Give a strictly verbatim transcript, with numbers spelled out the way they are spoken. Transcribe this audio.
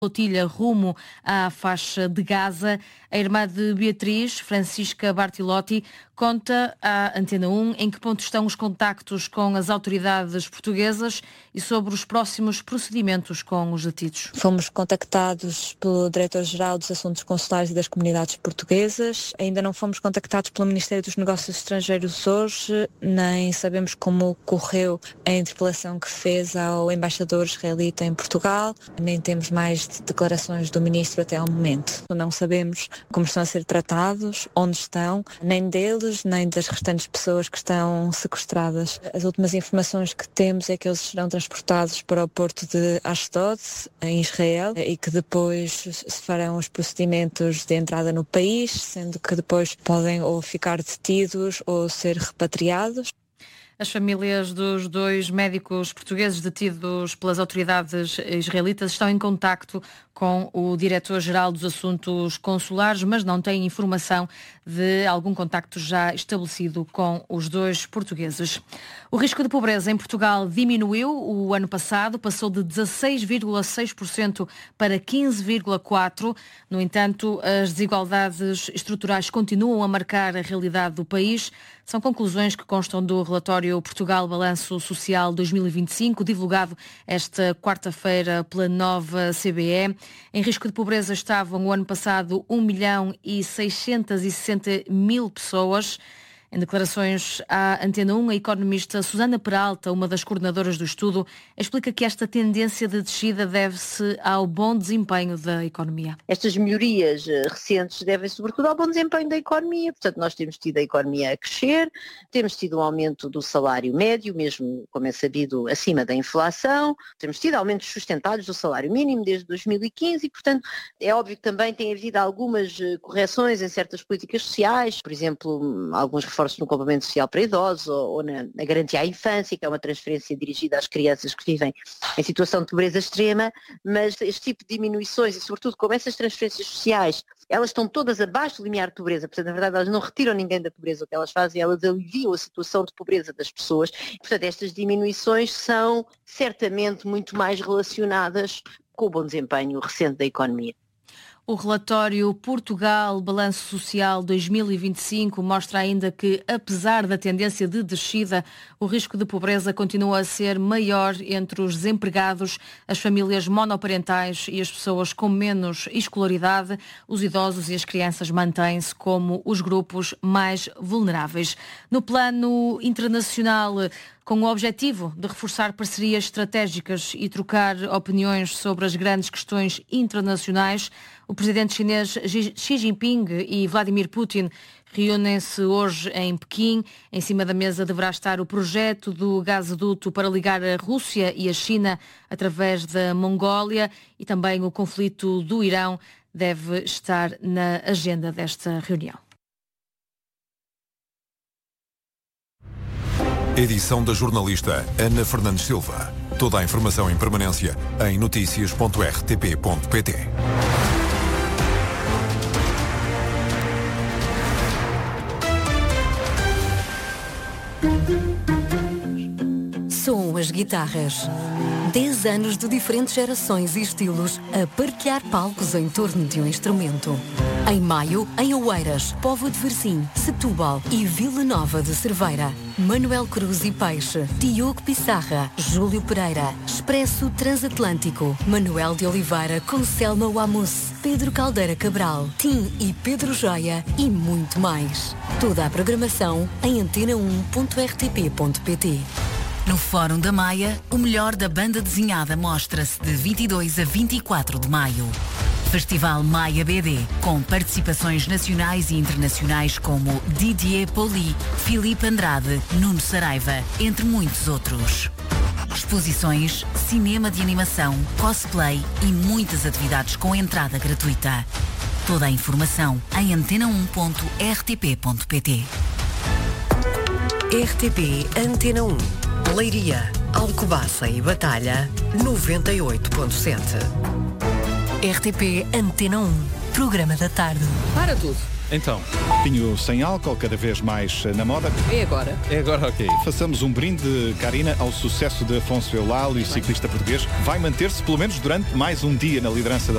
flotilha rumo à faixa de Gaza. A irmã de Beatriz, Francisca Bartilotti, conta à Antena um em que ponto estão os contactos com as autoridades portuguesas e sobre os próximos procedimentos com os detidos. Fomos contactados pelo Diretor-Geral dos Assuntos Consulares e das Comunidades Portuguesas. Ainda não fomos contactados pelo Ministério dos Negócios Estrangeiros hoje, nem sabemos como correu a interpelação que fez ao embaixador israelita em Portugal, nem temos mais declarações do Ministro até ao momento. Não sabemos como estão a ser tratados, onde estão, nem deles, nem das restantes pessoas que estão sequestradas. As últimas informações que temos é que eles serão transportados para o porto de Ashdod, em Israel, e que depois se farão os procedimentos de entrada no país, sendo que depois podem ou ficar detidos ou ser repatriados. As famílias dos dois médicos portugueses detidos pelas autoridades israelitas estão em contacto com o Diretor-Geral dos Assuntos Consulares, mas não têm informação de algum contacto já estabelecido com os dois portugueses. O risco de pobreza em Portugal diminuiu o ano passado, passou de dezasseis vírgula seis por cento para quinze vírgula quatro por cento. No entanto, as desigualdades estruturais continuam a marcar a realidade do país. São conclusões que constam do relatório Portugal Balanço Social dois mil e vinte e cinco, divulgado esta quarta-feira pela nova C B E. Em risco de pobreza estavam o ano passado um milhão e seiscentos e sessenta mil pessoas. Em declarações à Antena um, a economista Susana Peralta, uma das coordenadoras do estudo, explica que esta tendência de descida deve-se ao bom desempenho da economia. Estas melhorias recentes devem sobretudo ao bom desempenho da economia. Portanto, nós temos tido a economia a crescer, temos tido um aumento do salário médio, mesmo, como é sabido, acima da inflação, temos tido aumentos sustentados do salário mínimo desde dois mil e quinze e, portanto, é óbvio que também tem havido algumas correções em certas políticas sociais, por exemplo, alguns reforços no complemento social para idosos ou, ou na, na garantia à infância, que é uma transferência dirigida às crianças que vivem em situação de pobreza extrema, mas este tipo de diminuições e sobretudo como essas transferências sociais, elas estão todas abaixo do limiar de pobreza, portanto na verdade elas não retiram ninguém da pobreza, o que elas fazem, elas aliviam a situação de pobreza das pessoas, portanto estas diminuições são certamente muito mais relacionadas com o bom desempenho recente da economia. O relatório Portugal Balanço Social dois mil e vinte e cinco mostra ainda que, apesar da tendência de descida, o risco de pobreza continua a ser maior entre os desempregados, as famílias monoparentais e as pessoas com menos escolaridade. Os idosos e as crianças mantêm-se como os grupos mais vulneráveis. No plano internacional, com o objetivo de reforçar parcerias estratégicas e trocar opiniões sobre as grandes questões internacionais, o presidente chinês Xi Jinping e Vladimir Putin reúnem-se hoje em Pequim. Em cima da mesa deverá estar o projeto do gasoduto para ligar a Rússia e a China através da Mongólia e também o conflito do Irão deve estar na agenda desta reunião. Edição da jornalista Ana Fernandes Silva. Toda a informação em permanência em notícias ponto r t p ponto p t. Som as guitarras. Dez anos de diferentes gerações e estilos a partilhar palcos em torno de um instrumento. Em maio, em Oeiras, Póvoa de Varzim, Setúbal e Vila Nova de Cerveira. Manuel Cruz e Peixe, Diogo Pissarra, Júlio Pereira, Expresso Transatlântico, Manuel de Oliveira com Selma Wamus, Pedro Caldeira Cabral, Tim e Pedro Joia e muito mais. Toda a programação em antena um ponto r t p ponto p t. No Fórum da Maia, o melhor da banda desenhada mostra-se de vinte e dois a vinte e quatro de maio. Festival Maia B D, com participações nacionais e internacionais como Didier Poli, Filipe Andrade, Nuno Saraiva, entre muitos outros. Exposições, cinema de animação, cosplay e muitas atividades com entrada gratuita. Toda a informação em antena um ponto r t p ponto p t. R T P Antena um. Leiria, Alcobaça e Batalha, noventa e oito ponto sete. R T P Antena um. Programa da tarde. Para tudo. Então, Vinho sem álcool, cada vez mais na moda. É agora. é agora ok. Façamos um brinde, Karina, ao sucesso de Afonso Eulálio, ciclista português. Vai manter-se pelo menos durante mais um dia na liderança da